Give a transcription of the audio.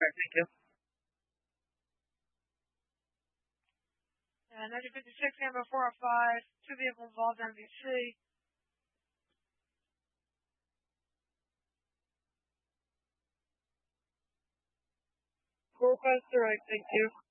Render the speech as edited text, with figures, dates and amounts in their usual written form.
thank you. And 1956, number 405, 2 vehicle involved MVC. Request direct, thank you.